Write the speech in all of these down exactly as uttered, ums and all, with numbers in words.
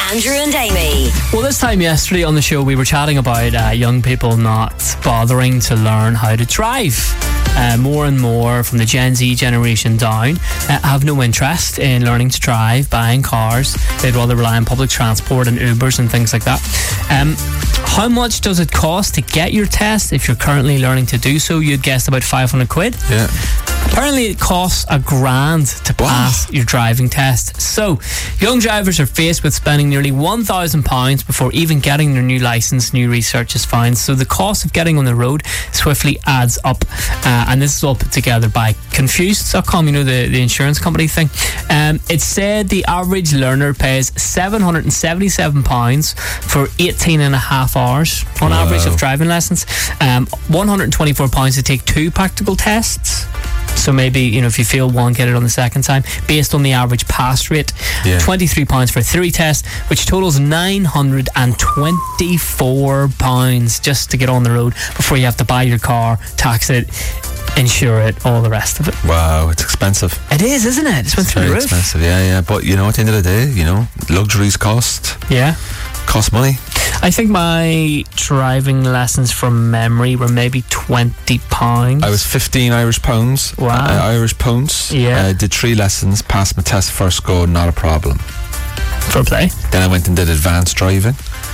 Andrew and Amy. Well, this time yesterday on the show, we were chatting about uh, young people not bothering to learn how to drive. Uh, more and more from the Gen Z generation down uh, have no interest in learning to drive, buying cars. They'd rather rely on public transport and Ubers and things like that. Um, how much does it cost to get your test if you're currently learning to do so? You'd guess about five hundred quid. Yeah. Apparently it costs a grand to pass wow. your driving test. So, young drivers are faced with spending nearly one thousand pounds before even getting their new licence, new research has found. So the cost of getting on the road swiftly adds up. Uh, and this is all put together by Confused dot com, you know, the, the insurance company thing. Um, it said the average learner pays seven hundred seventy-seven pounds for eighteen and a half hours on wow. average of driving lessons. Um, one hundred twenty-four pounds to take two practical tests. So maybe, you know, if you fail one, get it on the second time, based on the average pass rate. Yeah. twenty-three pounds for a theory test, which totals nine hundred twenty-four pounds just to get on the road before you have to buy your car, tax it, insure it, all the rest of it. Wow, it's expensive. It is, isn't it? It's, it's very through the roof. expensive, yeah, yeah. But, you know, at the end of the day, you know, luxuries cost. Yeah. Cost money. I think my driving lessons from memory were maybe twenty pounds. I was fifteen Irish pounds. Wow. Uh, Irish pounds. Yeah. I uh, did three lessons, passed my test first go, not a problem. Fair play. Then I went and did advanced driving.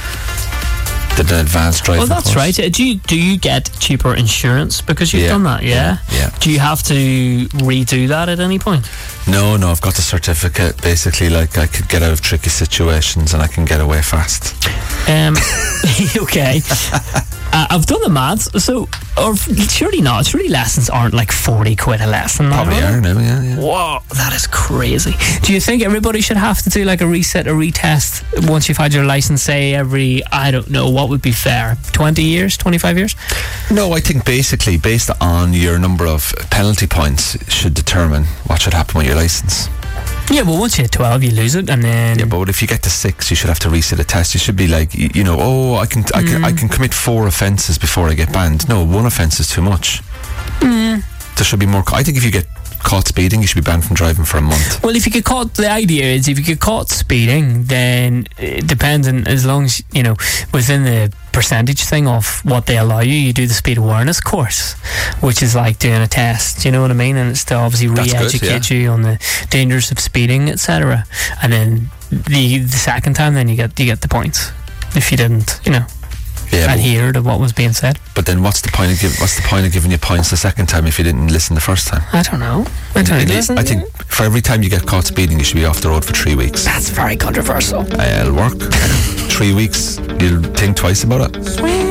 Did an advanced driving Well, that's course. right. Do you, do you get cheaper insurance because you've yeah. done that? Yeah? yeah. Yeah. Do you have to redo that at any point? No, no, I've got the certificate. Basically, like, I could get out of tricky situations and I can get away fast. Um, okay. uh, I've done the maths, so or surely not. Surely lessons aren't like forty quid a lesson. Probably are are now, yeah, yeah. Whoa, that is crazy. Do you think everybody should have to do like a reset, a retest once you've had your license, say every, I don't know, what would be fair? twenty years, twenty-five years? No, I think basically based on your number of penalty points should determine what should happen with your license. Yeah, well, once you hit twelve, you lose it, and then yeah. But if you get to six, you should have to reset a test. You should be like, you, you know, oh, I can, I can, mm. I can commit four offences before I get banned. No, one offence is too much. Mm. There should be more. I think if you get caught speeding, you should be banned from driving for a month. Well, if you get caught, the idea is if you get caught speeding, then it depends on, as long as, you know, within the percentage thing of what they allow you, you do the speed awareness course, which is like doing a test, you know what I mean? And it's to obviously re-educate yeah. you on the dangers of speeding, et cetera. And then the the second time, then you get you get the points if you didn't, you know, yeah, adhere to what was being said. But then what's the point of give, what's the point of giving you points the second time if you didn't listen the first time? I don't know. I don't it, know. It, I think for every time you get caught speeding, you should be off the road for three weeks. That's very controversial. Uh, it'll work. Three weeks, you'll think twice about it. Sweet.